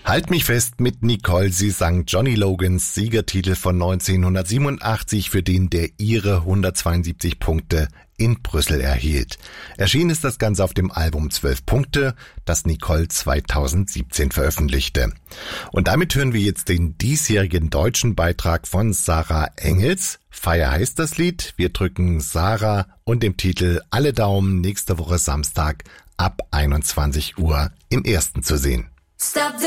Halt mich fest mit Nicole. Sie sang Johnny Logans Siegertitel von 1987, für den der Ire 172 Punkte in Brüssel erhielt. Erschienen ist das Ganze auf dem Album 12 Punkte, das Nicole 2017 veröffentlichte. Und damit hören wir jetzt den diesjährigen deutschen Beitrag von Sarah Engels. Feier heißt das Lied. Wir drücken Sarah und dem Titel alle Daumen, nächste Woche Samstag ab 21 Uhr im Ersten zu sehen. Stop